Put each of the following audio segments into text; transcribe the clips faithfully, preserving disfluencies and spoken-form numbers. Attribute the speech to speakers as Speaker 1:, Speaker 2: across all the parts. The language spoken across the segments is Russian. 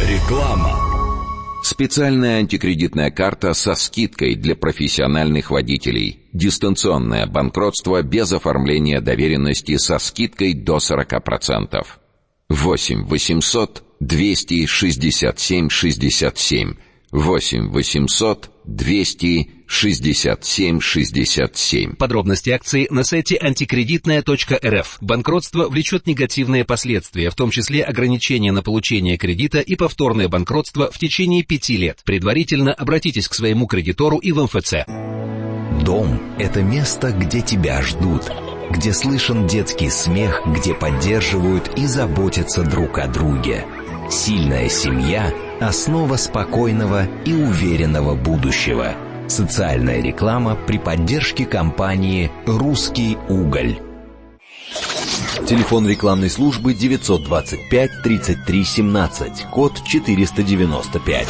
Speaker 1: Реклама.
Speaker 2: Специальная антикредитная карта со скидкой для профессиональных водителей. Дистанционное банкротство без оформления доверенности со скидкой до сорок процентов. восемь восемьсот двести шестьдесят семь шестьдесят семь. восемь восемьсот двести шестьдесят семь шестьдесят семь.
Speaker 3: Подробности акции на сайте антикредитная точка эр эф. Банкротство влечет негативные последствия, в том числе ограничения на получение кредита и повторное банкротство в течение пяти лет. Предварительно обратитесь к своему кредитору и в эм эф цэ.
Speaker 4: Дом – это место, где тебя ждут, где слышен детский смех, где поддерживают и заботятся друг о друге. Сильная семья – основа спокойного и уверенного будущего. Социальная реклама при поддержке компании «Русский уголь».
Speaker 5: Телефон рекламной службы девятьсот двадцать пять тридцать три семнадцать, код четыреста девяносто пять.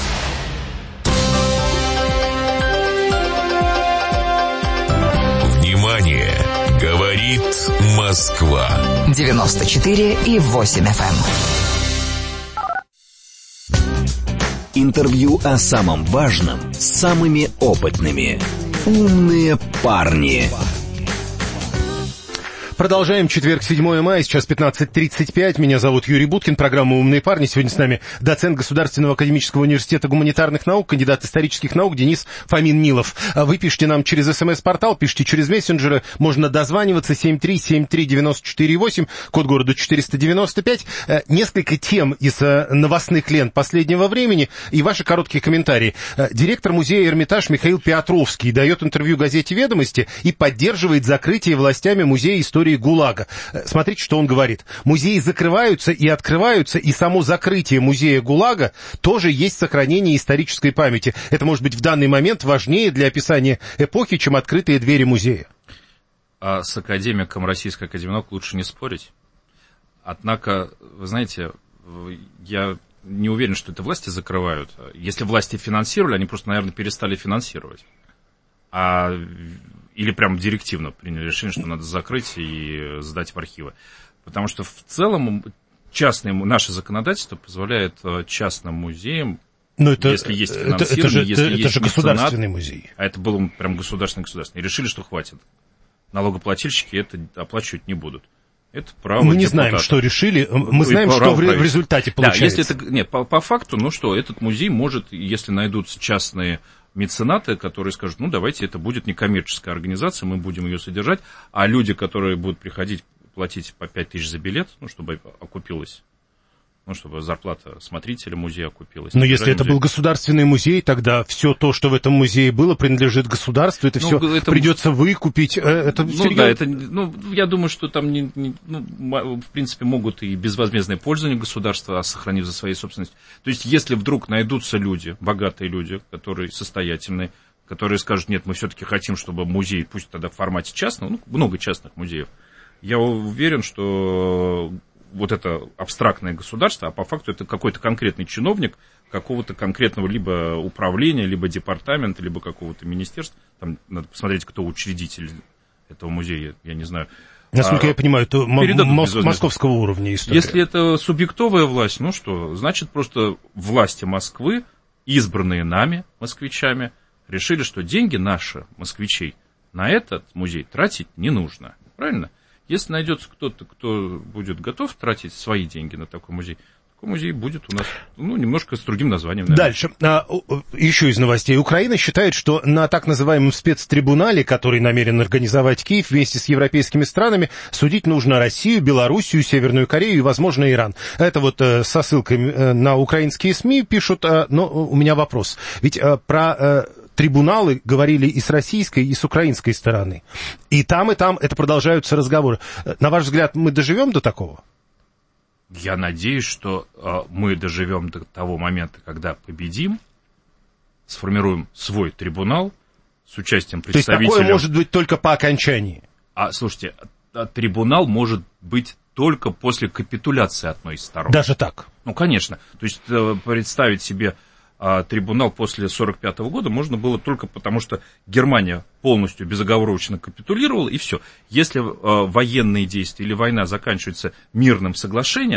Speaker 6: Внимание! Говорит Москва.
Speaker 7: девяносто четыре и восемь эф эм.
Speaker 4: Интервью о самом важном с самыми опытными. Умные парни.
Speaker 8: Продолжаем. Четверг, седьмое мая, сейчас пятнадцать тридцать пять. Меня зовут Юрий Буткин, программа «Умные парни». Сегодня с нами доцент Государственного академического университета гуманитарных наук, кандидат исторических наук Денис Фомин-Нилов. Вы пишите нам через смс-портал, пишите через мессенджеры, можно дозваниваться семь три семь три девять четыре восемь, код города четыреста девяносто пять. Несколько тем из новостных лент последнего времени и ваши короткие комментарии. Директор музея «Эрмитаж» Михаил Петровский дает интервью газете «Ведомости» и поддерживает закрытие властями музея истории ГУЛАГа. Смотрите, что он говорит. Музеи закрываются и открываются, и само закрытие музея ГУЛАГа тоже есть сохранение исторической памяти. Это может быть в данный момент важнее для описания эпохи, чем открытые двери музея.
Speaker 9: А с академиком Российской академии наук лучше не спорить. Однако, вы знаете, я не уверен, что это власти закрывают. Если власти финансировали, они просто, наверное, перестали финансировать. А... Или прям директивно приняли решение, что надо закрыть и сдать в архивы. Потому что в целом частное, наше законодательство позволяет частным музеям, но это, если есть финансирование,
Speaker 8: это, это же,
Speaker 9: если
Speaker 8: это,
Speaker 9: есть
Speaker 8: это же
Speaker 9: меценат,
Speaker 8: государственный музей.
Speaker 9: А это был прям государственный-государственный. И решили, что хватит. Налогоплательщики это оплачивать не будут. Это право
Speaker 8: Мы не
Speaker 9: депутата.
Speaker 8: знаем, что решили, мы знаем,
Speaker 9: и
Speaker 8: что в, в результате получается.
Speaker 9: Да, если это, нет, по, по факту, ну что, этот музей может, если найдутся частные меценаты, которые скажут, ну, давайте, это будет некоммерческая организация, мы будем ее содержать, а люди, которые будут приходить, платить по пять тысяч за билет, ну, чтобы окупилось, ну, чтобы зарплата смотрителя музея окупилась.
Speaker 8: Но если это
Speaker 9: музей.
Speaker 8: был государственный музей, тогда все то, что в этом музее было, принадлежит государству, это ну, все это... придется выкупить. Это
Speaker 9: ну,
Speaker 8: серьезно?
Speaker 9: да, это, ну, я думаю, что там, не, не, ну, в принципе, могут и безвозмездное пользование государства, сохранив за своей собственностью. То есть, если вдруг найдутся люди, богатые люди, которые состоятельные, которые скажут, нет, мы все-таки хотим, чтобы музей, пусть тогда в формате частного, ну, много частных музеев, я уверен, что вот это абстрактное государство, а по факту это какой-то конкретный чиновник какого-то конкретного либо управления, либо департамента, либо какого-то министерства. Там надо посмотреть, кто учредитель этого музея, я не знаю.
Speaker 8: Насколько
Speaker 9: а,
Speaker 8: я понимаю, это мос- московского уровня история.
Speaker 9: Если это субъектовая власть, ну что, значит просто власти Москвы, избранные нами, москвичами, решили, что деньги наши, москвичей, на этот музей тратить не нужно. Правильно? Если найдется кто-то, кто будет готов тратить свои деньги на такой музей, такой музей будет у нас, ну, немножко с другим названием. Наверное.
Speaker 8: Дальше. А, еще из новостей. Украина считает, что на так называемом спецтрибунале, который намерен организовать Киев вместе с европейскими странами, судить нужно Россию, Белоруссию, Северную Корею и, возможно, Иран. Это вот э, со ссылкой э, на украинские СМИ пишут, э, но у меня вопрос. Ведь э, про... Э, трибуналы говорили и с российской, и с украинской стороны. И там, и там это продолжаются разговоры. На ваш взгляд, мы доживем до такого?
Speaker 9: Я надеюсь, что э, мы доживем до того момента, когда победим, сформируем свой трибунал с участием представителей...
Speaker 8: То есть такое может быть только по окончании?
Speaker 9: А, слушайте, а, трибунал может быть только после капитуляции одной из сторон.
Speaker 8: Даже так?
Speaker 9: Ну, конечно. То есть э, представить себе... А трибунал после сорок пятого года можно было только потому, что Германия полностью безоговорочно капитулировала, и все. Если э, военные действия или война заканчиваются мирным соглашением,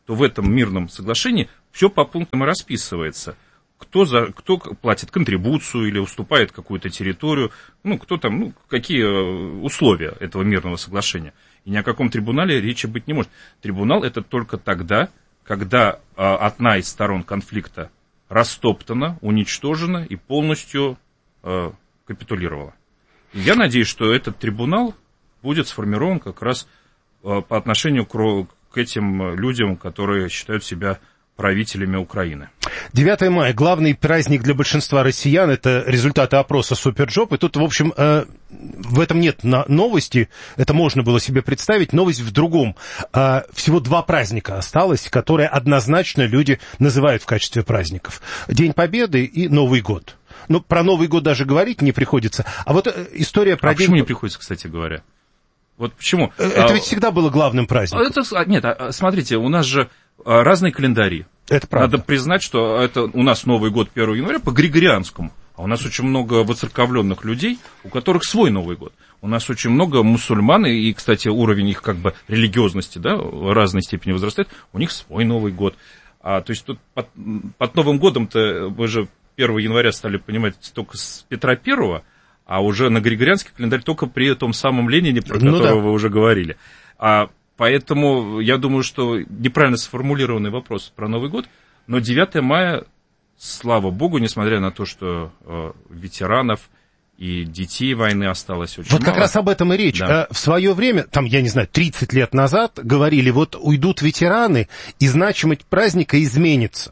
Speaker 9: то в этом мирном соглашении все по пунктам и расписывается. Кто, за, кто платит контрибуцию или уступает какую-то территорию, ну, кто там, ну, какие условия этого мирного соглашения. И ни о каком трибунале речи быть не может. Трибунал это только тогда, когда а, одна из сторон конфликта растоптана, уничтожена и полностью а, капитулировала. И я надеюсь, что этот трибунал будет сформирован как раз а, по отношению к, к этим людям, которые считают себя правителями Украины.
Speaker 8: девятое мая. Главный праздник для большинства россиян. Это результаты опроса Суперджоп. И тут, в общем, э, в этом нет новости. Это можно было себе представить. Новость в другом. Э, всего два праздника осталось, которые однозначно люди называют в качестве праздников. День Победы и Новый год. Ну, про Новый год даже говорить не приходится. А вот э, история про
Speaker 9: а
Speaker 8: день...
Speaker 9: почему не приходится, кстати говоря? Вот почему?
Speaker 8: Это ведь всегда было главным праздником.
Speaker 9: Это, нет, смотрите, у нас же разные календари.
Speaker 8: Это правда.
Speaker 9: Надо признать, что это у нас Новый год первого января по Григорианскому. А у нас очень много воцерковленных людей, у которых свой Новый год. У нас очень много мусульман, и, кстати, уровень их как бы религиозности, да, в разной степени возрастает, у них свой Новый год. А, то есть тут под, под Новым годом-то вы же первого января стали понимать только с Петра Первого, а уже на Григорианский календарь только при том самом Ленине, про
Speaker 8: ну
Speaker 9: которого
Speaker 8: да.
Speaker 9: вы уже говорили. А поэтому я думаю, что неправильно сформулированный вопрос про Новый год, но девятое мая, слава богу, несмотря на то, что э, ветеранов и детей войны осталось очень
Speaker 8: вот
Speaker 9: мало.
Speaker 8: Вот как раз об этом и речь.
Speaker 9: Да.
Speaker 8: В свое время, там, я не знаю, тридцать лет назад говорили, вот уйдут ветераны, и значимость праздника изменится.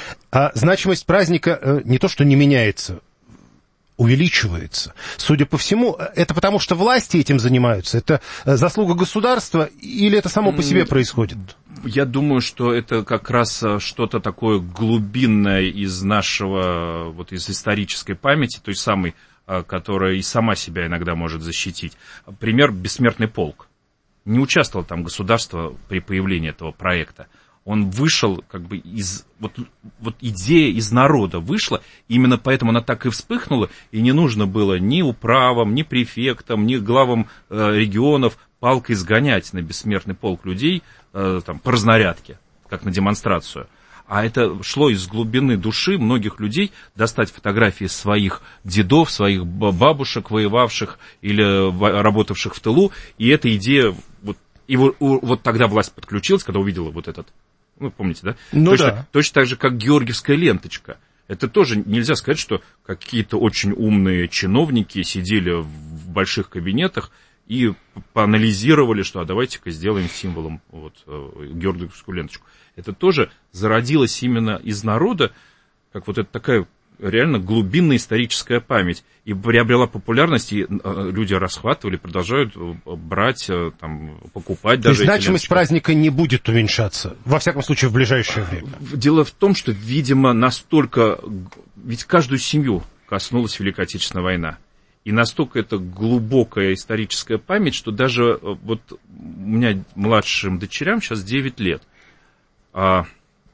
Speaker 8: А значимость праздника э, не то, что не меняется, увеличивается. Судя по всему, это потому, что власти этим занимаются? Это заслуга государства или это само по себе происходит?
Speaker 9: Я думаю, что это как раз что-то такое глубинное из нашего, вот из исторической памяти, той самой, которая и сама себя иногда может защитить. Пример «Бессмертный полк». Не участвовало там государство при появлении этого проекта. Он вышел как бы из... Вот, вот идея из народа вышла, именно поэтому она так и вспыхнула, и не нужно было ни управам, ни префектам, ни главам э, регионов палкой сгонять на бессмертный полк людей э, там, по разнарядке, как на демонстрацию. А это шло из глубины души многих людей достать фотографии своих дедов, своих бабушек, воевавших или работавших в тылу, и эта идея... Вот, и вот, вот тогда власть подключилась, когда увидела вот этот... Вы помните, да?
Speaker 8: Ну
Speaker 9: точно,
Speaker 8: да.
Speaker 9: Точно так же, как георгиевская ленточка. Это тоже нельзя сказать, что какие-то очень умные чиновники сидели в больших кабинетах и поанализировали, что а давайте-ка сделаем символом вот, георгиевскую ленточку. Это тоже зародилось именно из народа, как вот эта такая реально глубинная историческая память. И приобрела популярность, и люди расхватывали, продолжают брать, там, покупать.
Speaker 8: То
Speaker 9: даже
Speaker 8: есть значимость праздника не будет уменьшаться, во всяком случае, в ближайшее время?
Speaker 9: Дело в том, что, видимо, настолько... Ведь каждую семью коснулась Великая Отечественная война. И настолько это глубокая историческая память, что даже вот у меня младшим дочерям сейчас девять лет. А,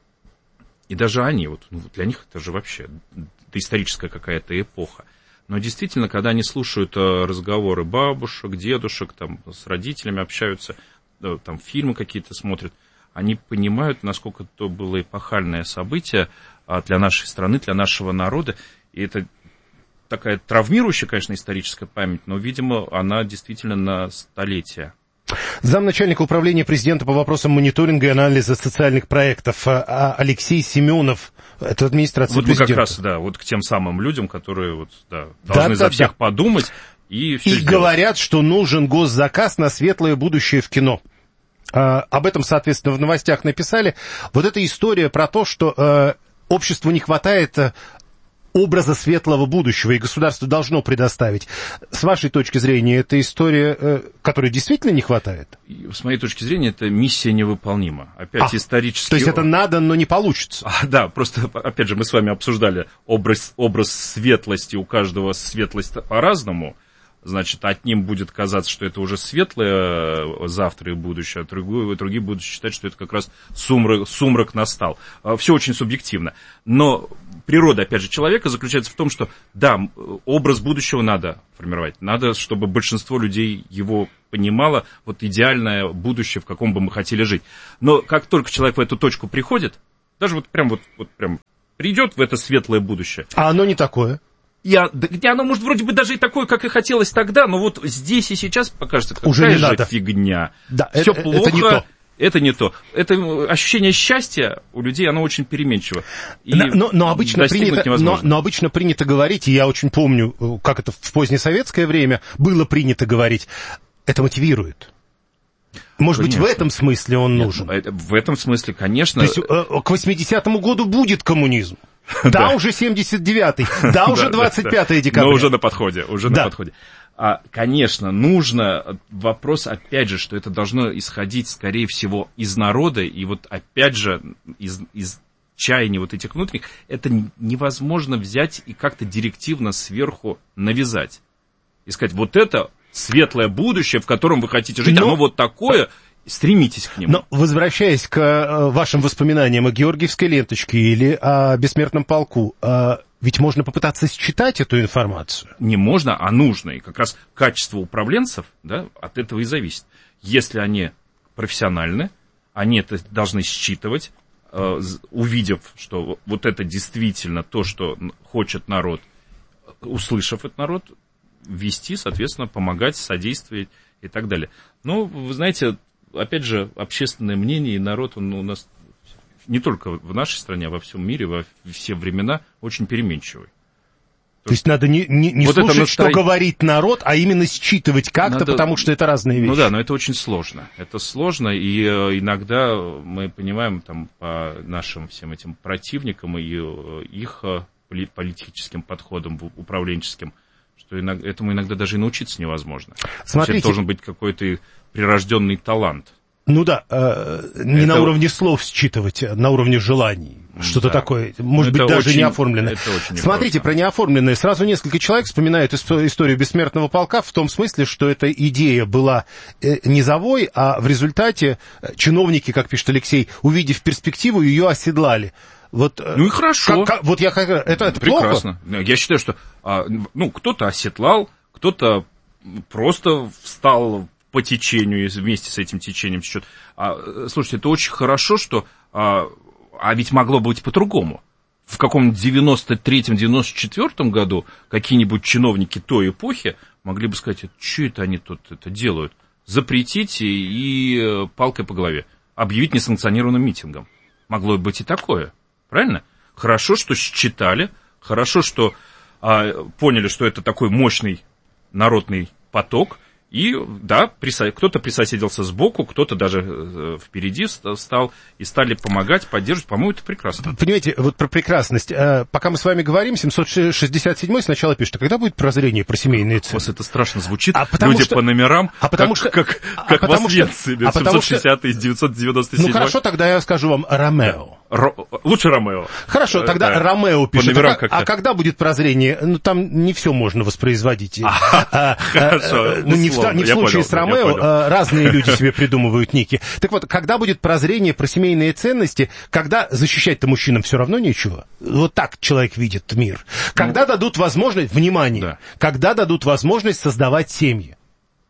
Speaker 9: и даже они, вот, ну, для них это же вообще это историческая какая-то эпоха. Но действительно, когда они слушают разговоры бабушек, дедушек, там, с родителями общаются, там, фильмы какие-то смотрят, они понимают, насколько это было эпохальное событие для нашей страны, для нашего народа. И это такая травмирующая, конечно, историческая память, но, видимо, она действительно на столетия.
Speaker 8: Замначальника управления президента по вопросам мониторинга и анализа социальных проектов Алексей Семенов. Это администрация
Speaker 9: вот
Speaker 8: президента.
Speaker 9: Вот мы как раз, да, вот к тем самым людям, которые вот, да, должны
Speaker 8: да,
Speaker 9: за
Speaker 8: да,
Speaker 9: всех
Speaker 8: да.
Speaker 9: подумать и все
Speaker 8: И
Speaker 9: сделать.
Speaker 8: говорят, что нужен госзаказ на светлое будущее в кино. А, об этом, соответственно, в новостях написали. Вот эта история про то, что а, обществу не хватает а, образа светлого будущего, и государство должно предоставить. С вашей точки зрения, это история, а, которой действительно не хватает?
Speaker 9: С моей точки зрения, это миссия невыполнима. Опять а, исторически...
Speaker 8: То есть это надо, но не получится?
Speaker 9: А, да, просто, опять же, мы с вами обсуждали образ, образ светлости, у каждого светлость по-разному. Значит, одним будет казаться, что это уже светлое завтра и будущее, а другие, другие будут считать, что это как раз сумрак, сумрак настал. Все очень субъективно. Но природа, опять же, человека заключается в том, что, да, образ будущего надо формировать. Надо, чтобы большинство людей его понимало, вот идеальное будущее, в каком бы мы хотели жить. Но как только человек в эту точку приходит, даже вот прям вот, вот прям придет в это светлое будущее.
Speaker 8: А оно не такое.
Speaker 9: Я, да, оно, может, вроде бы даже и такое, как и хотелось тогда, но вот здесь и сейчас покажется, какая
Speaker 8: уже не
Speaker 9: же
Speaker 8: надо.
Speaker 9: Фигня.
Speaker 8: Да,
Speaker 9: все
Speaker 8: это,
Speaker 9: плохо.
Speaker 8: Это не то.
Speaker 9: Это не то. Это ощущение счастья у людей, оно очень переменчиво. И
Speaker 8: но, но, обычно принято, но, но обычно принято говорить, и я очень помню, как это в позднесоветское время было принято говорить, это мотивирует. Может конечно. Быть, в этом смысле он нужен.
Speaker 9: Нет, в этом смысле, конечно.
Speaker 8: То есть к восьмидесятому году будет коммунизм. Да, уже семьдесят девятый, да, уже двадцать пятое декабря.
Speaker 9: Но уже на подходе, уже на подходе. А, конечно, нужно, вопрос, опять же, что это должно исходить, скорее всего, из народа, и вот, опять же, из, из чаяний вот этих внутренних, это невозможно взять и как-то директивно сверху навязать. И сказать, вот это светлое будущее, в котором вы хотите жить, Но... оно вот такое, стремитесь к нему.
Speaker 8: Но, возвращаясь к вашим воспоминаниям о Георгиевской ленточке или о Бессмертном полку, ведь можно попытаться считать эту информацию.
Speaker 9: Не можно, а нужно. И как раз качество управленцев, да, от этого и зависит. Если они профессиональны, они это должны считывать, э, увидев, что вот это действительно то, что хочет народ, услышав этот народ, вести, соответственно, помогать, содействовать и так далее. Но, вы знаете, опять же, общественное мнение и народ, он у нас... не только в нашей стране, а во всем мире, во все времена, очень переменчивый.
Speaker 8: То, То есть надо не, не, не вот слушать, настроение... что говорит народ, а именно считывать как-то, надо... потому что это разные вещи.
Speaker 9: Ну да, но это очень сложно. Это сложно, и иногда мы понимаем там, по нашим всем этим противникам и их политическим подходам, управленческим, что иногда, этому иногда даже и научиться невозможно.
Speaker 8: Смотрите.
Speaker 9: Это должен быть какой-то прирожденный талант.
Speaker 8: Ну да, э, не это... на уровне слов считывать, а на уровне желаний. Что-то да. такое, может это быть, даже
Speaker 9: очень,
Speaker 8: неоформленное.
Speaker 9: Это очень
Speaker 8: Смотрите, про неоформленное. Сразу несколько человек вспоминают историю Бессмертного полка в том смысле, что эта идея была низовой, а в результате чиновники, как пишет Алексей, увидев перспективу, ее оседлали. Вот,
Speaker 9: ну и хорошо.
Speaker 8: Как, как, вот я как, это, это
Speaker 9: прекрасно.
Speaker 8: Плохо?
Speaker 9: Я считаю, что ну, кто-то оседлал, кто-то просто встал по течению и вместе с этим течением течет. А, слушайте, это очень хорошо, что... А, а ведь могло быть по-другому. В каком-нибудь девяносто третьем — девяносто четвёртом году какие-нибудь чиновники той эпохи могли бы сказать, что это они тут это делают? Запретить и, и палкой по голове. Объявить несанкционированным митингом. Могло быть и такое. Правильно? Хорошо, что считали. Хорошо, что а, поняли, что это такой мощный народный поток. И, да, присо... кто-то присоседился сбоку, кто-то даже э, впереди стал, и стали помогать, поддерживать. По-моему, это прекрасно.
Speaker 8: Понимаете, вот про прекрасность. Пока мы с вами говорим, семьсот шестьдесят седьмой сначала пишет, а когда будет прозрение про семейные цены?
Speaker 9: У вас это страшно звучит,
Speaker 8: а
Speaker 9: люди
Speaker 8: что...
Speaker 9: по номерам,
Speaker 8: а потому
Speaker 9: как,
Speaker 8: что...
Speaker 9: как,
Speaker 8: а
Speaker 9: как
Speaker 8: потому
Speaker 9: в Освенциме,
Speaker 8: что... а
Speaker 9: семьсот шестидесятый, девятьсот девяносто седьмой.
Speaker 8: Ну, хорошо, тогда я скажу вам Ромео.
Speaker 9: Ро... Лучше Ромео.
Speaker 8: Хорошо, тогда да. Ромео пишет. А, а когда будет прозрение? Ну, там не все можно воспроизводить.
Speaker 9: Хорошо,
Speaker 8: ну, не в случае с Ромео, разные люди себе придумывают ники. Так вот, когда будет прозрение про семейные ценности, когда защищать-то мужчинам все равно нечего? Вот так человек видит мир. Когда ну, дадут возможность, внимание, да. когда дадут возможность создавать семьи.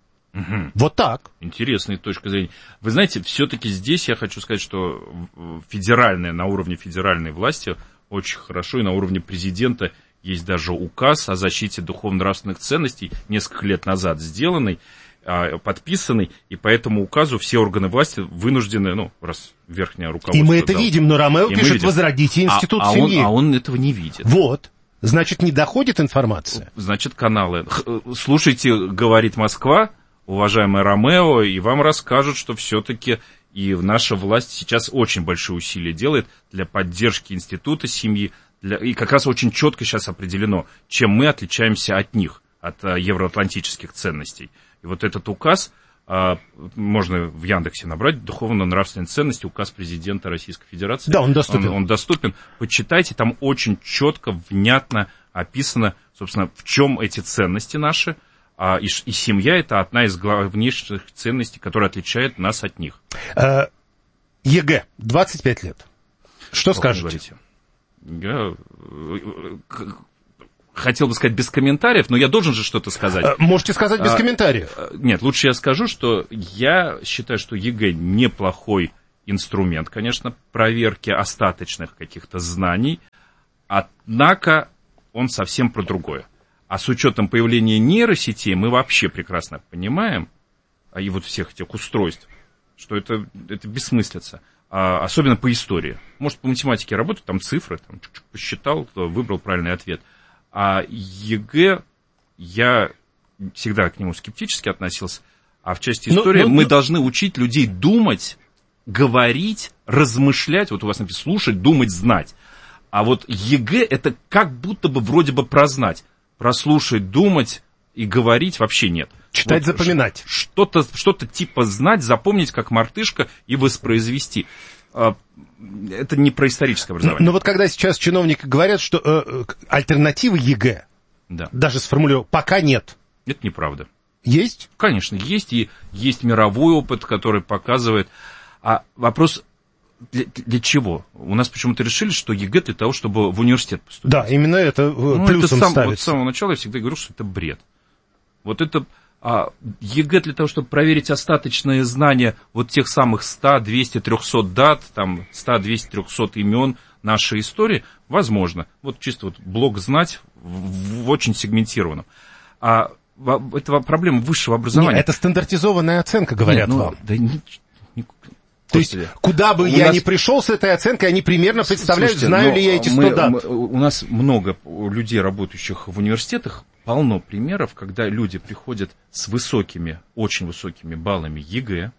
Speaker 9: Угу.
Speaker 8: Вот так.
Speaker 9: Интересная точка зрения. Вы знаете, все-таки здесь я хочу сказать, что федеральная, на уровне федеральной власти очень хорошо, и на уровне президента есть даже указ о защите духовно-нравственных ценностей, несколько лет назад сделанный, подписанный, и по этому указу все органы власти вынуждены, ну, раз верхнее руководство...
Speaker 8: И мы это
Speaker 9: дал,
Speaker 8: видим, но Ромео пишет, возродите институт
Speaker 9: а,
Speaker 8: семьи.
Speaker 9: А он, а он этого не видит.
Speaker 8: Вот. Значит, не доходит информация.
Speaker 9: Значит, каналы. Слушайте, говорит Москва, уважаемый Ромео, и вам расскажут, что все-таки и наша власть сейчас очень большие усилия делает для поддержки института семьи, для... и как раз очень четко сейчас определено, чем мы отличаемся от них, от евроатлантических ценностей. И вот этот указ, можно в Яндексе набрать, духовно-нравственные ценности, указ президента Российской Федерации.
Speaker 8: Да, он доступен.
Speaker 9: Он, он доступен. Почитайте, там очень четко, внятно описано, собственно, в чем эти ценности наши. А, и, и семья – это одна из главнейших ценностей, которая отличает нас от них.
Speaker 8: ЕГЭ, двадцать пять лет. Что, Что скажете?
Speaker 9: Я хотел бы сказать без комментариев, но я должен же что-то сказать.
Speaker 8: Можете сказать без
Speaker 9: а,
Speaker 8: комментариев.
Speaker 9: Нет, лучше я скажу, что я считаю, что ЕГЭ неплохой инструмент, конечно, проверки остаточных каких-то знаний, однако он совсем про другое. А с учетом появления нейросетей мы вообще прекрасно понимаем, а и вот всех этих устройств, что это, это бессмыслица. А, особенно по истории. Может, по математике работать, там цифры, там, посчитал, выбрал правильный ответ. А ЕГЭ, я всегда к нему скептически относился, а в части истории но, но, мы но... должны учить людей думать, говорить, размышлять, вот у вас написано слушать, думать, знать. А вот ЕГЭ это как будто бы вроде бы прознать. Прослушать, думать и говорить вообще нет.
Speaker 8: Читать, вот запоминать.
Speaker 9: Что-то, что-то типа знать, запомнить, как мартышка, и воспроизвести. Это не про историческое образование.
Speaker 8: Но, но вот когда сейчас чиновники говорят, что э, альтернативы ЕГЭ,
Speaker 9: да.
Speaker 8: даже сформулировал, пока нет.
Speaker 9: Это неправда.
Speaker 8: Есть?
Speaker 9: Конечно, есть. И есть мировой опыт, который показывает. А вопрос, для, для чего? У нас почему-то решили, что ЕГЭ для того, чтобы в университет поступить.
Speaker 8: Да, именно это ну, плюсом
Speaker 9: это сам,
Speaker 8: ставится.
Speaker 9: Вот с самого начала я всегда говорю, что это бред. Вот это... А ЕГЭ для того, чтобы проверить остаточные знания вот тех самых сто, двести, триста дат, там сто, двести, триста имен нашей истории, возможно. Вот чисто вот блок знать в, в очень сегментированном. А это проблема высшего образования.
Speaker 8: Нет, это стандартизованная оценка, говорят Нет, ну, вам.
Speaker 9: Да не, не,
Speaker 8: То есть, куда бы я нас... ни пришел с этой оценкой, они примерно представляют, Слушайте, знаю ли я эти сто мы, дат. Мы,
Speaker 9: у нас много людей, работающих в университетах, полно примеров, когда люди приходят с высокими, очень высокими баллами ЕГЭ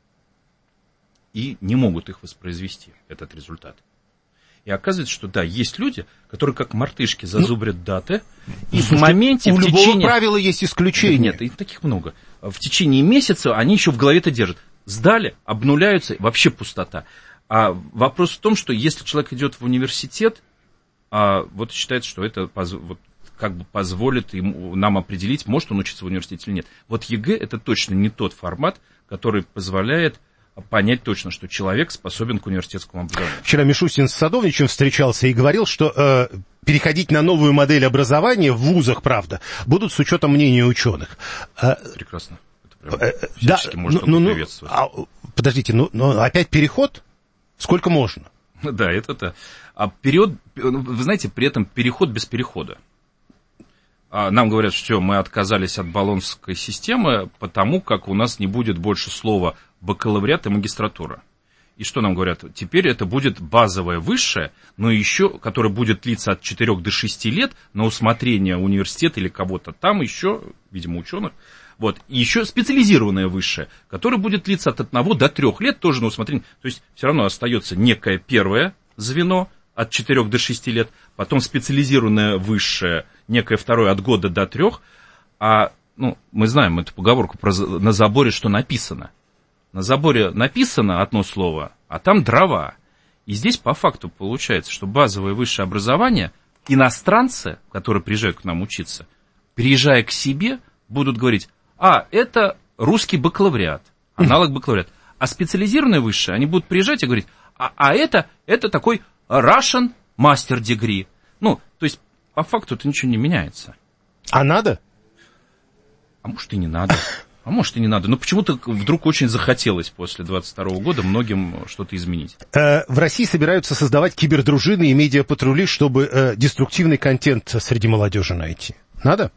Speaker 9: и не могут их воспроизвести, этот результат. И оказывается, что да, есть люди, которые как мартышки зазубрят ну, даты, и слушайте, в моменте...
Speaker 8: У
Speaker 9: в
Speaker 8: любого
Speaker 9: течение...
Speaker 8: правила есть исключения.
Speaker 9: Нет, их таких много. В течение месяца они еще в голове это держат. Сдали, обнуляются, вообще пустота. А вопрос в том, что если человек идет в университет, а, вот считает, что это вот, как бы позволит ему, нам определить, может он учиться в университете или нет. Вот ЕГЭ это точно не тот формат, который позволяет понять точно, что человек способен к университетскому образованию.
Speaker 8: Вчера Мишустин с Садовничем встречался и говорил, что э, переходить на новую модель образования в вузах, правда, будут с учетом мнения ученых.
Speaker 9: Прекрасно.
Speaker 8: Да, ну, ну, а, подождите, ну, ну опять переход? Сколько можно?
Speaker 9: Да, это-то. А период, вы знаете, при этом переход без перехода. А нам говорят, что все, мы отказались от болонской системы, потому как у нас не будет больше слова бакалавриат и магистратура. И что нам говорят? Теперь это будет базовое высшее, но еще, которое будет длиться от четырёх до шести лет на усмотрение университета или кого-то там еще, видимо, ученых. Вот. И еще специализированное высшее, которое будет длиться от одного до трех лет, тоже на усмотрение. То есть все равно остается некое первое звено от четырёх до шести лет, потом специализированное высшее, некое второе от года до трех. А ну, мы знаем эту поговорку про, на заборе, что написано. На заборе написано одно слово, а там дрова. И здесь по факту получается, что базовое высшее образование иностранцы, которые приезжают к нам учиться, приезжая к себе, будут говорить: а, это русский бакалавриат, аналог бакалавриата. А специализированное высшее, они будут приезжать и говорить: а, а это, это такой Russian Master Degree. Ну, то есть, по факту это ничего не меняется.
Speaker 8: А надо?
Speaker 9: А может и не надо. А может и не надо. Но почему-то вдруг очень захотелось после двадцать второго года многим что-то изменить.
Speaker 8: Э, в России собираются создавать кибердружины и медиапатрули, чтобы э, деструктивный контент среди молодежи найти. Надо?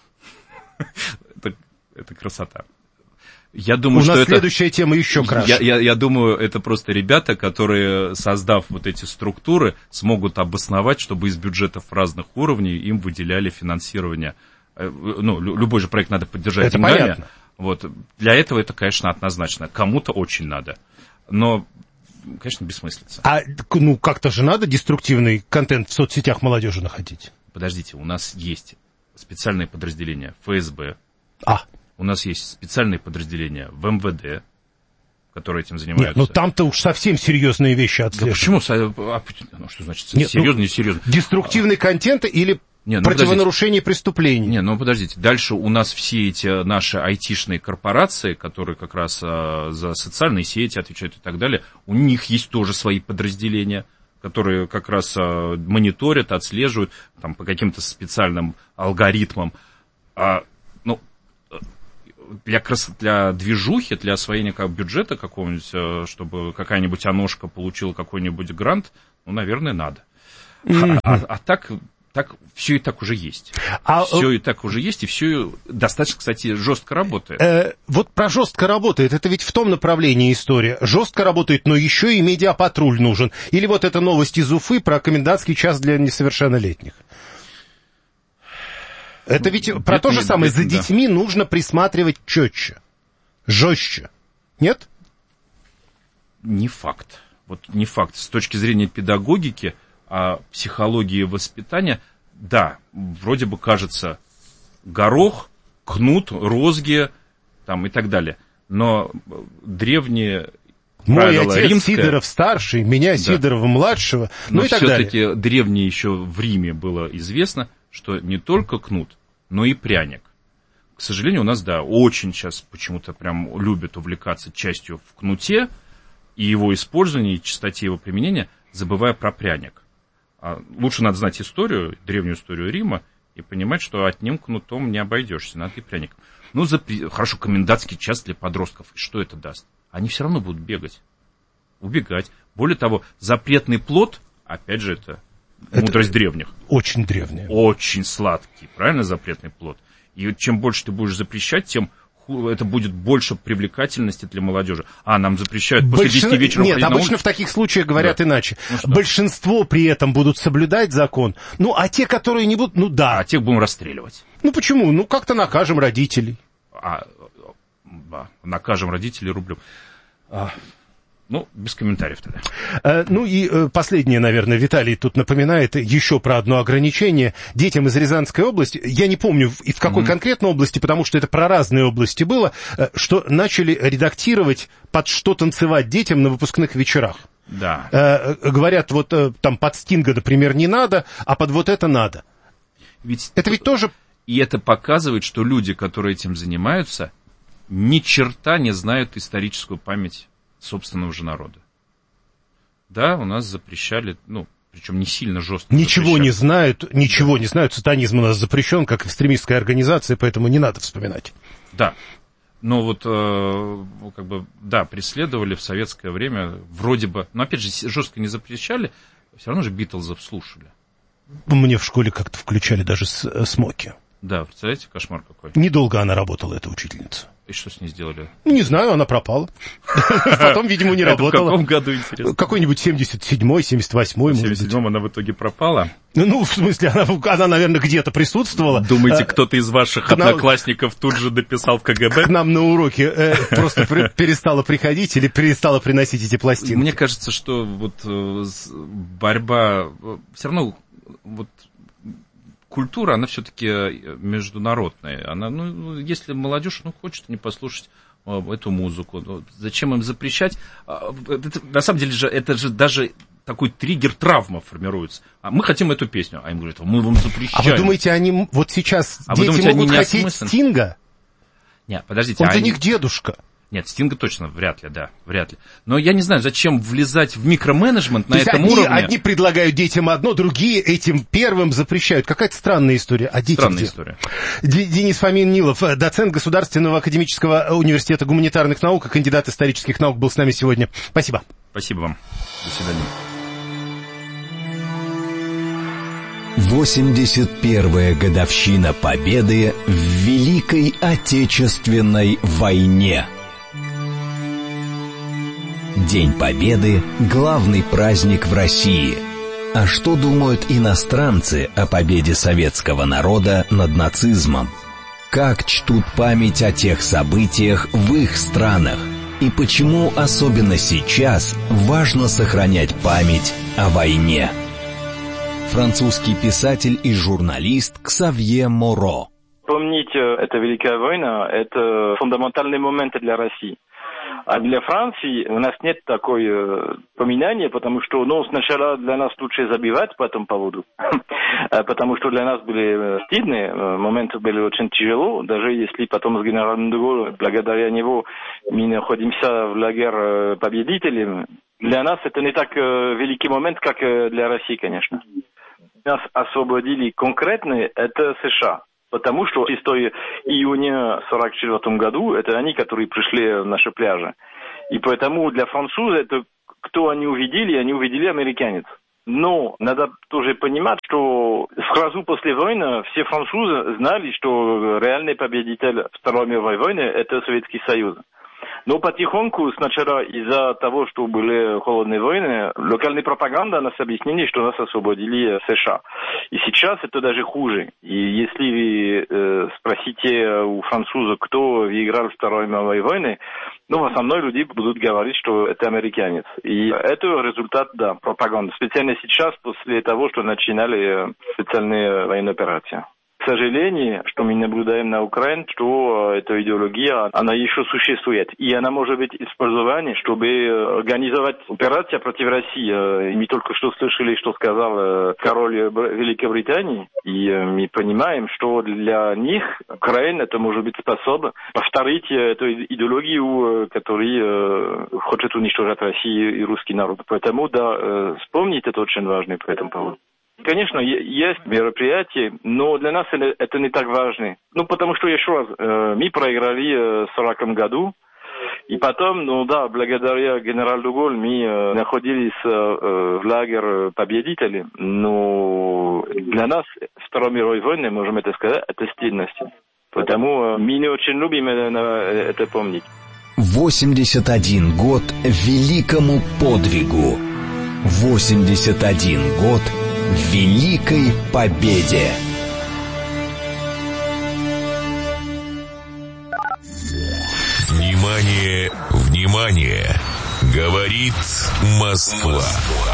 Speaker 9: Это, это красота. Я думаю,
Speaker 8: У
Speaker 9: что
Speaker 8: нас
Speaker 9: это...
Speaker 8: следующая тема еще краше.
Speaker 9: Я, я, я думаю, это просто ребята, которые, создав вот эти структуры, смогут обосновать, чтобы из бюджетов разных уровней им выделяли финансирование. Ну, любой же проект надо поддержать
Speaker 8: это
Speaker 9: деньгами.
Speaker 8: Понятно.
Speaker 9: Вот. Для этого это, конечно, однозначно. Кому-то очень надо. Но, конечно, бессмыслица.
Speaker 8: А ну как-то же надо деструктивный контент в соцсетях молодежи находить?
Speaker 9: Подождите, у нас есть специальные подразделения эф эс бэ.
Speaker 8: А.
Speaker 9: У нас есть специальные подразделения в эм вэ дэ, которые этим занимаются.
Speaker 8: Нет, ну там-то уж совсем серьезные вещи отслеживают.
Speaker 9: Да почему? А, ну, что значит
Speaker 8: Нет,
Speaker 9: серьезно,
Speaker 8: ну,
Speaker 9: не серьезно?
Speaker 8: Деструктивный контент или не, ну, противонарушение преступлений?
Speaker 9: Не, ну подождите. Дальше у нас все эти наши айтишные корпорации, которые как раз а, за социальные сети отвечают и так далее, у них есть тоже свои подразделения, которые как раз мониторят, отслеживают там, по каким-то специальным алгоритмам. А, ну, для, крас... для движухи, для освоения как, бюджета какого-нибудь, чтобы какая-нибудь оношка получила какой-нибудь грант, ну, наверное, надо. Mm-hmm. А, а, а так... Так, все и так уже есть. А, все и так уже есть, и все достаточно, кстати, жестко работает.
Speaker 8: Э, вот про жестко работает, это ведь в том направлении история. Жестко работает, но еще и медиапатруль нужен. Или вот эта новость из Уфы про комендантский час для несовершеннолетних. Это ведь это про то же самое. За детьми да. нужно присматривать четче, жестче. Нет?
Speaker 9: Не факт. Вот не факт. С точки зрения педагогики, а психологии воспитания, да, вроде бы кажется, горох, кнут, розги там, и так далее. Но древние
Speaker 8: Мой
Speaker 9: правила
Speaker 8: отец
Speaker 9: римское,
Speaker 8: Сидоров-старший, меня да. Сидорова-младшего, ну
Speaker 9: но
Speaker 8: и так далее.
Speaker 9: Но все-таки древние еще в Риме было известно, что не только кнут, но и пряник. К сожалению, у нас, да, очень сейчас почему-то прям любят увлекаться частью в кнуте и его использовании, и частоте его применения, забывая про пряник. Лучше надо знать историю, древнюю историю Рима, и понимать, что одним кнутом не обойдешься, надо и пряником. Ну, запри... хорошо, комендантский час для подростков. И что это даст? Они все равно будут бегать, убегать. Более того, запретный плод, опять же, это, это мудрость древних.
Speaker 8: Очень древняя.
Speaker 9: Очень сладкий, правильно, запретный плод. И чем больше ты будешь запрещать, тем это будет больше привлекательности для молодежи. А, нам запрещают после
Speaker 8: Большин...
Speaker 9: десяти вечера
Speaker 8: Нет,
Speaker 9: ходить
Speaker 8: обычно
Speaker 9: на улицу?
Speaker 8: В таких случаях говорят да. иначе.
Speaker 9: Ну,
Speaker 8: большинство при этом будут соблюдать закон. Ну, а те, которые не будут, ну да.
Speaker 9: А тех будем расстреливать.
Speaker 8: Ну, почему? Ну, как-то накажем родителей.
Speaker 9: А, а, накажем родителей рублем. А, ну, без комментариев тогда.
Speaker 8: А, ну и э, последнее, наверное, Виталий тут напоминает еще про одно ограничение. Детям из Рязанской области, я не помню и в какой mm-hmm. конкретной области, потому что это про разные области было, э, что начали редактировать, под что танцевать детям на выпускных вечерах.
Speaker 9: Да.
Speaker 8: Э, говорят, вот э, там под Стинга, например, не надо, а под вот это надо.
Speaker 9: Ведь
Speaker 8: это ведь тоже...
Speaker 9: И это показывает, что люди, которые этим занимаются, ни черта не знают историческую память собственного же народа. Да, у нас запрещали, ну, причем не сильно жестко.
Speaker 8: Ничего
Speaker 9: запрещали.
Speaker 8: не знают, ничего не знают. Сатанизм у нас запрещен, как экстремистская организация, поэтому не надо вспоминать.
Speaker 9: Да. Но вот, э, как бы, да, преследовали в советское время, вроде бы, но опять же, жестко не запрещали, все равно же Битлзов слушали.
Speaker 8: Мне в школе как-то включали даже смоки.
Speaker 9: Да, представляете, кошмар какой.
Speaker 8: Недолго она работала, эта учительница.
Speaker 9: И что с ней сделали?
Speaker 8: Не знаю, она пропала. Потом, видимо, не работала.
Speaker 9: В каком году, интересно?
Speaker 8: Какой-нибудь семьдесят седьмой, семьдесят восьмой,
Speaker 9: может быть. В семьдесят седьмом она в итоге пропала?
Speaker 8: Ну, в смысле, она, она наверное, где-то присутствовала.
Speaker 9: Думаете, кто-то из ваших одноклассников тут же дописал в ка гэ бэ?
Speaker 8: К нам на уроке э, просто перестала приходить или перестала приносить эти пластинки?
Speaker 9: Мне кажется, что вот борьба... Все равно вот культура, она все-таки международная. Она, ну, если молодежь ну, хочет не послушать эту музыку, зачем им запрещать? Это, на самом деле же это же даже такой триггер, травма формируется. А мы хотим эту песню. А им говорят, мы вам запрещаем.
Speaker 8: А вы думаете, они вот сейчас
Speaker 9: а
Speaker 8: дети
Speaker 9: думаете,
Speaker 8: могут
Speaker 9: не
Speaker 8: хотеть
Speaker 9: осмыслен?
Speaker 8: Стинга?
Speaker 9: Нет, подождите.
Speaker 8: Он
Speaker 9: а
Speaker 8: для
Speaker 9: они...
Speaker 8: них дедушка.
Speaker 9: Нет, Стинга точно, вряд ли, да, вряд ли. Но я не знаю, зачем влезать в микроменеджмент на
Speaker 8: То
Speaker 9: этом
Speaker 8: одни,
Speaker 9: уровне.
Speaker 8: Одни предлагают детям одно, другие этим первым запрещают. Какая-то странная история. А дети
Speaker 9: странная
Speaker 8: где?
Speaker 9: история.
Speaker 8: Денис Фомин-Нилов, доцент Государственного академического университета гуманитарных наук и кандидат исторических наук, был с нами сегодня. Спасибо.
Speaker 9: Спасибо вам. До свидания.
Speaker 4: восемьдесят первая годовщина Победы в Великой Отечественной войне. День Победы – главный праздник в России. А что думают иностранцы о победе советского народа над нацизмом? Как чтут память о тех событиях в их странах? И почему особенно сейчас важно сохранять память о войне? Французский писатель и журналист Ксавье Моро.
Speaker 1: Помните, это Великая война, это фундаментальный момент для России. А для Франции у нас нет такой э, поминания, потому что, ну, сначала для нас лучше забивать по этому поводу, потому что для нас были стыдные моменты, были очень тяжело, даже если потом с генералом де Голлем, благодаря него, мы находимся в лагере победителем, Для нас это не так э, великий момент, как э, для России, конечно. Нас освободили конкретно, это США. Потому что шестого июня сорок четвёртом году, это они, которые пришли в наши пляжи. И поэтому для французов, это кто они увидели, они увидели американец. Но надо тоже понимать, что сразу после войны все французы знали, что реальный победитель Второй мировой войны – это Советский Союз. Но потихоньку, сначала из-за того, что были холодные войны, локальная пропаганда нас объяснили, что нас освободили США. И сейчас это даже хуже. И если вы э, спросите у французов, кто выиграл Второй мировой войны, ну, в основном люди будут говорить, что это американец. И это результат, да, пропаганды. Специально сейчас, после того, что начинали специальные военные операции. К сожалению, что мы наблюдаем на Украине, что эта идеология, она еще существует. И она может быть использована, чтобы организовать операцию против России. И мы только что слышали, что сказал король Великобритании. И мы понимаем, что для них Украина это может быть способна повторить эту идеологию, которая хочет уничтожать Россию и русский народ. Поэтому, да, вспомнить это очень важно по этому поводу. Конечно, есть мероприятия, но для нас это не так важно. Ну, потому что, еще раз, мы проиграли в сороком году, и потом, ну да, благодаря генералу де Голль мы находились в лагере победителей, но для нас Второй мировой войны, можем это сказать, это стыдность. Потому мы не очень любим это помнить.
Speaker 4: восемьдесят один год великому подвигу. восемьдесят один год великой победе.
Speaker 6: Внимание, внимание! Говорит Москва.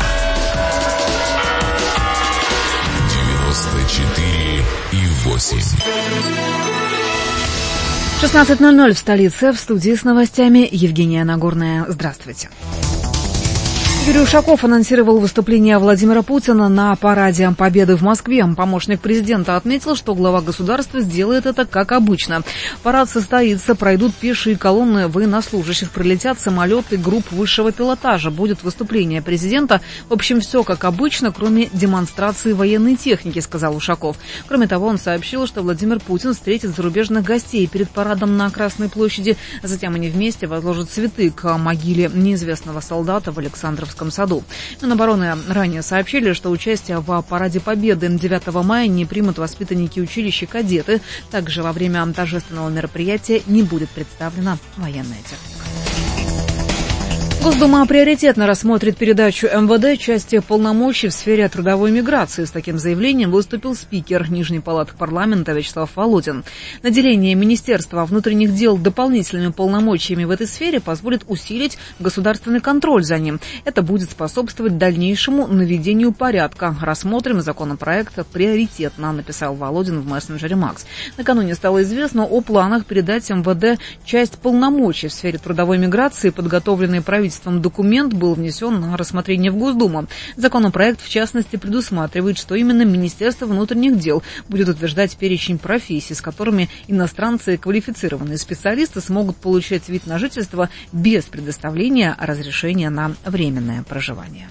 Speaker 6: девяносто четыре и восемь.
Speaker 10: шестнадцать ноль ноль в столице. В студии с новостями Евгения Нагорная. Здравствуйте. Юрий Ушаков анонсировал выступление Владимира Путина на параде Победы в Москве. Помощник президента отметил, что глава государства сделает это как обычно. Парад состоится, пройдут пешие колонны военнослужащих, прилетят самолеты групп высшего пилотажа. Будет выступление президента. В общем, все как обычно, кроме демонстрации военной техники, сказал Ушаков. Кроме того, он сообщил, что Владимир Путин встретит зарубежных гостей перед парадом на Красной площади. Затем они вместе возложат цветы к могиле неизвестного солдата в Александровском саду. Минобороны ранее сообщили, что участие в параде Победы девятого мая не примут воспитанники училища и кадеты. Также во время торжественного мероприятия не будет представлена военная техника. Госдума приоритетно рассмотрит передачу эм вэ дэ части полномочий в сфере трудовой миграции. С таким заявлением выступил спикер Нижней палаты парламента Вячеслав Володин. Наделение Министерства внутренних дел дополнительными полномочиями в этой сфере позволит усилить государственный контроль за ним. Это будет способствовать дальнейшему наведению порядка. Рассмотрим законопроект приоритетно, написал Володин в мессенджере Макс. Накануне стало известно о планах передать эм вэ дэ часть полномочий в сфере трудовой миграции. Подготовленный правительством документ был внесен на рассмотрение в Госдуму. Законопроект, в частности, предусматривает, что именно Министерство внутренних дел будет утверждать перечень профессий, с которыми иностранцы и квалифицированные специалисты смогут получать вид на жительство без предоставления разрешения на временное проживание.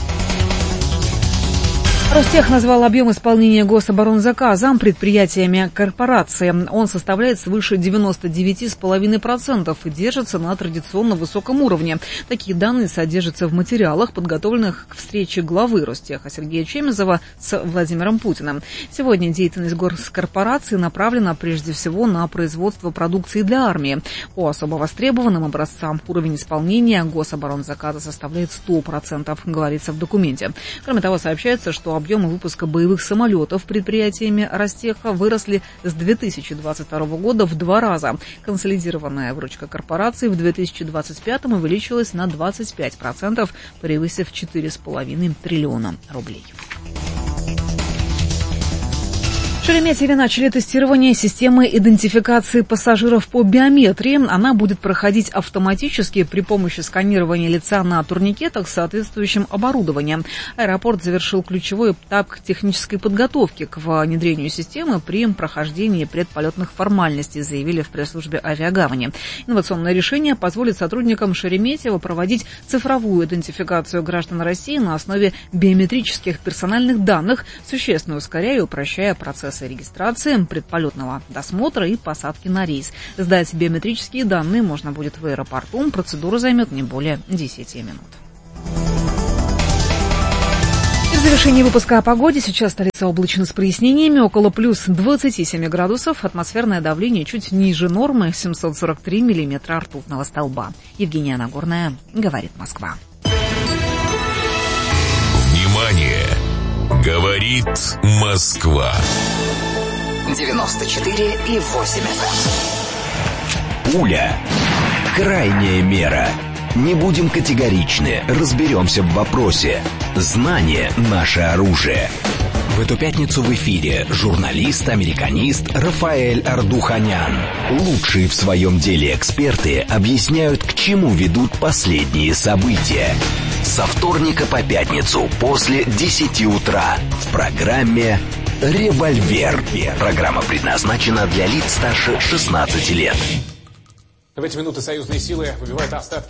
Speaker 10: Ростех назвал объем исполнения гособоронзаказа предприятиями корпорации. Он составляет свыше девяносто девять целых пять десятых процента и держится на традиционно высоком уровне. Такие данные содержатся в материалах, подготовленных к встрече главы Ростеха Сергея Чемезова с Владимиром Путиным. Сегодня деятельность госкорпорации направлена прежде всего на производство продукции для армии. По особо востребованным образцам уровень исполнения гособоронзаказа составляет сто процентов, говорится в документе. Кроме того, сообщается, что объемы выпуска боевых самолетов предприятиями Ростеха выросли с две тысячи двадцать второго года в два раза. Консолидированная выручка корпорации в две тысячи двадцать пятом увеличилась на двадцать пять процентов, превысив четыре с половиной триллиона рублей. В Шереметьеве начали тестирование системы идентификации пассажиров по биометрии. Она будет проходить автоматически при помощи сканирования лица на турникетах с соответствующим оборудованием. Аэропорт завершил ключевой этап технической подготовки к внедрению системы при прохождении предполетных формальностей, заявили в пресс-службе авиагавани. Инновационное решение позволит сотрудникам Шереметьево проводить цифровую идентификацию граждан России на основе биометрических персональных данных, существенно ускоряя и упрощая процесс регистрации, предполетного досмотра и посадки на рейс. Сдать биометрические данные можно будет в аэропорту. Процедура займет не более десяти минут. И в завершении выпуска о погоде. Сейчас столица облачно с прояснениями. Около плюс двадцати семи градусов. Атмосферное давление чуть ниже нормы. семьсот сорок три миллиметра ртутного столба. Евгения Нагорная, говорит Москва.
Speaker 6: Внимание! Говорит Москва.
Speaker 7: девяносто четыре и восемь эф эм.
Speaker 4: Пуля. Крайняя мера. Не будем категоричны, разберемся в вопросе. Знание – наше оружие. В эту пятницу в эфире журналист-американист Рафаэль Ардуханян. Лучшие в своем деле эксперты объясняют, к чему ведут последние события. Со вторника по пятницу после десяти утра в программе «Револьвер». Программа предназначена для лиц старше шестнадцати лет.
Speaker 11: В эти минуты союзные силы выбивают остатки